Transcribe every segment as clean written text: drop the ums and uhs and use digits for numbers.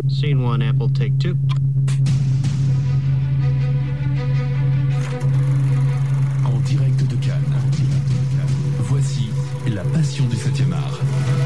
Scene 1, Apple, take 2. En direct de Cannes. Voici La Passion du 7e art.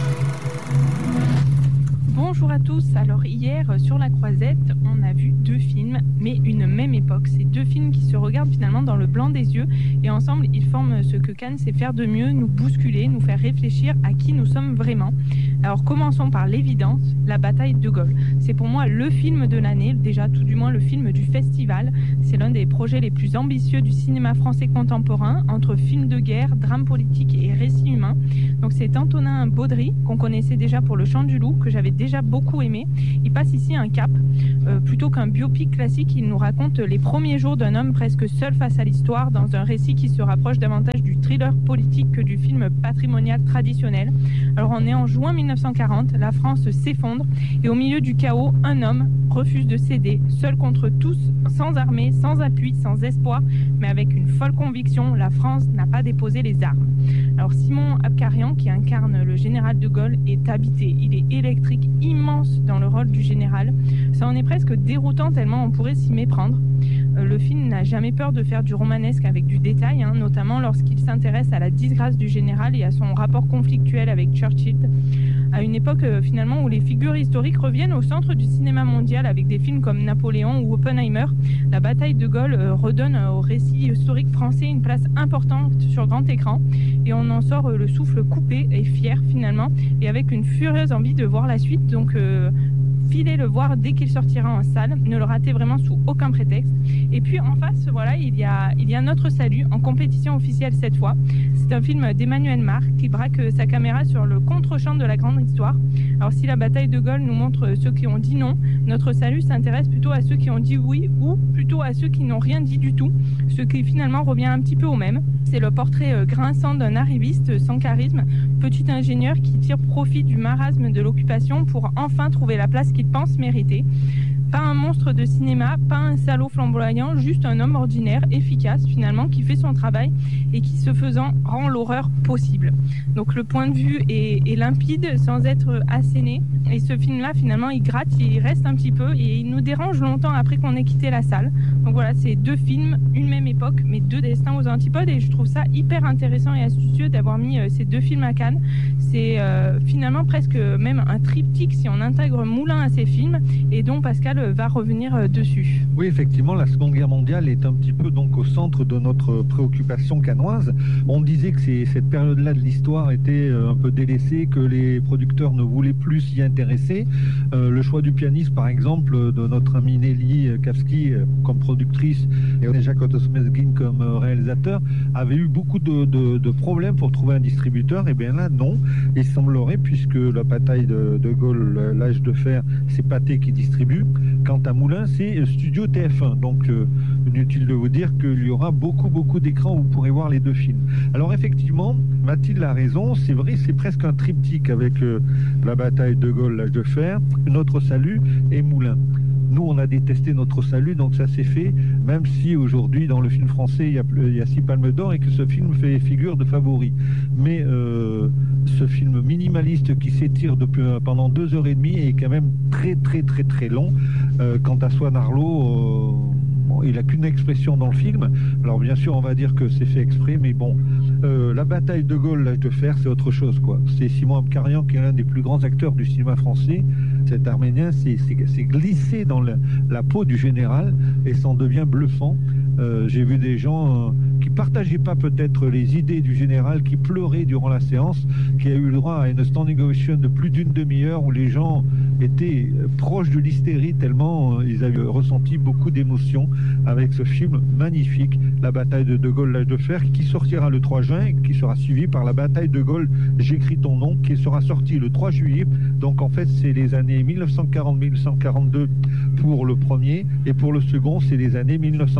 Bonjour à tous, alors hier sur la Croisette, on a vu deux films, mais une même époque. C'est deux films qui se regardent finalement dans le blanc des yeux et ensemble ils forment ce que Cannes sait faire de mieux, nous bousculer, nous faire réfléchir à qui nous sommes vraiment. Alors commençons par l'évidence, La Bataille de Gaulle. C'est pour moi le film de l'année, déjà tout du moins le film du festival. C'est l'un des projets les plus ambitieux du cinéma français contemporain, entre films de guerre, drame politique et récit humain. Donc c'est Antonin Baudry, qu'on connaissait déjà pour Le Chant du Loup, que j'avais déjà beaucoup aimé. Il passe ici un cap. Plutôt qu'un biopic classique, il nous raconte les premiers jours d'un homme presque seul face à l'histoire, dans un récit qui se rapproche davantage du thriller politique que du film patrimonial traditionnel. Alors on est en juin 1940, la France s'effondre et au milieu du chaos, un homme refuse de céder, seul contre tous, sans armée, sans appui, sans espoir, mais avec une folle conviction, la France n'a pas déposé les armes. Alors Simon Abkarian, qui incarne le général de Gaulle, est habité. Il est électrique, immense dans le rôle du général. Ça en est presque déroutant tellement on pourrait s'y méprendre. Le film n'a jamais peur de faire du romanesque avec du détail, notamment lorsqu'il s'intéresse à la disgrâce du général et à son rapport conflictuel avec Churchill, à une époque finalement où les figures historiques reviennent au centre du cinéma mondial avec des films comme Napoléon ou Oppenheimer. La bataille de Gaulle redonne au récit historique français une place importante sur grand écran et on en sort le souffle coupé et fier finalement et avec une furieuse envie de voir la suite. Donc filez le voir dès qu'il sortira en salle, ne le ratez vraiment sous aucun prétexte. Et puis en face, voilà, il y a Notre Salut en compétition officielle cette fois. C'est un film d'Emmanuel Marc qui braque sa caméra sur le contre-champ de la grande histoire. Alors si la bataille de Gaulle nous montre ceux qui ont dit non, Notre Salut s'intéresse plutôt à ceux qui ont dit oui ou plutôt à ceux qui n'ont rien dit du tout, ce qui finalement revient un petit peu au même. C'est le portrait grinçant d'un arriviste sans charisme, petit ingénieur qui tire profit du marasme de l'occupation pour enfin trouver la place qu'il pense mériter. Pas un monstre de cinéma, pas un salaud flamboyant, juste un homme ordinaire, efficace finalement, qui fait son travail et qui, ce faisant, rend l'horreur possible. Donc le point de vue est limpide sans être asséné. Et ce film-là, finalement, il gratte, il reste un petit peu et il nous dérange longtemps après qu'on ait quitté la salle. Donc voilà, c'est deux films, une même époque, mais deux destins aux antipodes et je trouve ça hyper intéressant et astucieux d'avoir mis ces deux films à Cannes. C'est finalement presque même un triptyque si on intègre Moulin à ces films et dont Pascal va revenir dessus. Oui, effectivement, la Seconde Guerre mondiale est un petit peu donc au centre de notre préoccupation cannoise. On disait que cette période-là de l'histoire était un peu délaissée, que les producteurs ne voulaient plus s'y intéresser. Le choix du pianiste, par exemple, de notre amie Nelly Kavsky comme productrice et Jacques Otto-Smezgin comme réalisateur, avait eu beaucoup de problèmes pour trouver un distributeur. Et bien là, non. Il semblerait, puisque la bataille de Gaulle, l'âge de fer, c'est Pathé qui distribue. Quant à Moulin, c'est Studio TF1. Donc, inutile de vous dire qu'il y aura beaucoup d'écrans où vous pourrez voir les deux films. Alors, effectivement, Mathilde a raison. C'est vrai, c'est presque un triptyque avec la bataille de Gaulle, l'âge de fer, Notre Salut et Moulin. Nous, on a détesté Notre Salut, donc ça s'est fait, même si aujourd'hui, dans le film français, il y a 6 palmes d'or et que ce film fait figure de favori. Mais ce film minimaliste qui s'étire pendant 2h30 est quand même très long. Quant à Swan Arlo, il n'a qu'une expression dans le film. Alors bien sûr, on va dire que c'est fait exprès, mais bon, la bataille de Gaulle, l'âge de fer, c'est autre chose, quoi. C'est Simon Abkarian qui est l'un des plus grands acteurs du cinéma français. Cet Arménien s'est glissé dans la peau du général et s'en devient bluffant. J'ai vu des gens qui partageaient pas peut-être les idées du général, qui pleuraient durant la séance, qui a eu le droit à une standing ovation de plus d'une demi-heure où les gens étaient proches de l'hystérie tellement ils avaient ressenti beaucoup d'émotions avec ce film magnifique, La bataille de Gaulle, l'âge de fer, qui sortira le 3 juin et qui sera suivi par La bataille de Gaulle, j'écris ton nom, qui sera sorti le 3 juillet. Donc en fait, c'est les années 1940-1942 pour le premier et pour le second, c'est les années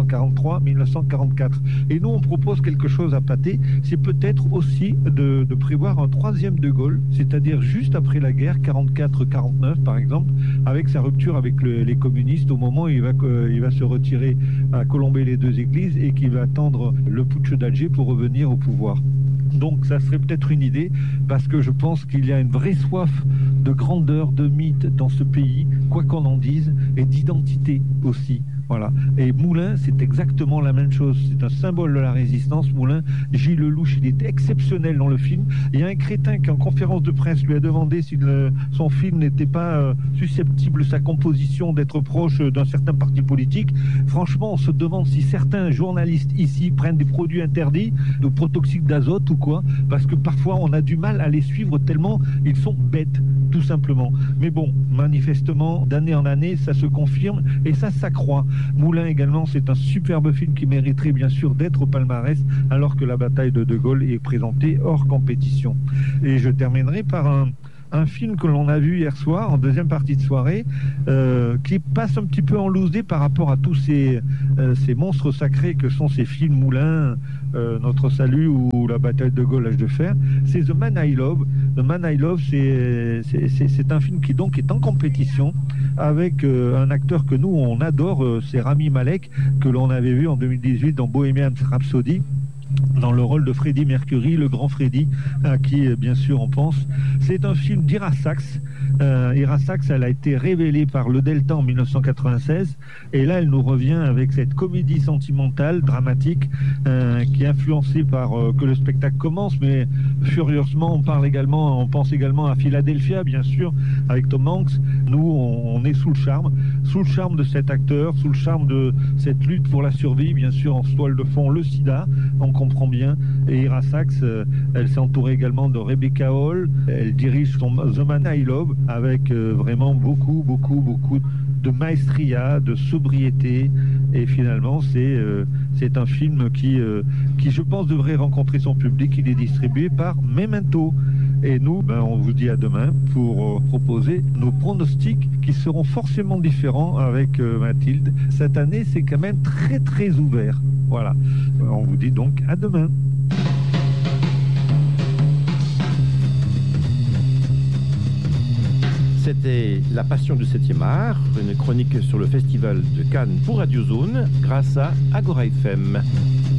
1943-1944. Et nous, on propose quelque chose à Pathé, c'est peut-être aussi de prévoir un troisième de Gaulle, c'est-à-dire juste après la guerre, 44-49 par exemple, avec sa rupture avec les communistes au moment où il va se retirer à Colombey les deux églises et qu'il va attendre le putsch d'Alger pour revenir au pouvoir. Donc ça serait peut-être une idée, parce que je pense qu'il y a une vraie soif de grandeur, de mythe dans ce pays, quoi qu'on en dise, et d'identité aussi. Voilà. Et Moulin, c'est exactement la même chose. C'est un symbole de la résistance. Moulin, Gilles Lelouch, il est exceptionnel dans le film. Il y a un crétin qui, en conférence de presse, lui a demandé si son film n'était pas susceptible, sa composition, d'être proche d'un certain parti politique. Franchement, on se demande si certains journalistes ici prennent des produits interdits, de protoxyde d'azote ou quoi, parce que parfois on a du mal à les suivre tellement ils sont bêtes, tout simplement. Mais bon, manifestement, d'année en année, ça se confirme et ça s'accroît. Moulin également, c'est un superbe film qui mériterait bien sûr d'être au palmarès, alors que la bataille de De Gaulle est présentée hors compétition. Et je terminerai par un film que l'on a vu hier soir, en deuxième partie de soirée, qui passe un petit peu en loose-dé par rapport à tous ces monstres sacrés que sont ces films Moulin, Notre Salut ou La Bataille de Gaulle, L'Âge de Fer. C'est The Man I Love. The Man I Love, c'est un film qui donc est en compétition avec un acteur que nous, on adore, c'est Rami Malek, que l'on avait vu en 2018 dans Bohemian Rhapsody, dans le rôle de Freddie Mercury, le grand Freddie, à qui bien sûr on pense. C'est un film d'Ira Sachs. Ira Sachs, elle a été révélée par Le Delta en 1996, et là elle nous revient avec cette comédie sentimentale, dramatique, qui est influencée par Que le spectacle commence, mais furieusement on pense également à Philadelphia, bien sûr, avec Tom Hanks. Nous, on est sous le charme de cet acteur, sous le charme de cette lutte pour la survie, bien sûr, en toile de fond, le sida, on comprend bien. Et Ira Sachs, elle s'est entourée également de Rebecca Hall, elle dirige son The Man I Love avec vraiment beaucoup de maestria, de sobriété, et finalement c'est un film qui je pense devrait rencontrer son public. Il est distribué par Memento. Et nous, on vous dit à demain pour proposer nos pronostics qui seront forcément différents avec Mathilde. Cette année, c'est quand même très très ouvert. Voilà. On vous dit donc à demain. C'était La Passion du 7e art, une chronique sur le Festival de Cannes pour Radio Zone, grâce à Agora FM.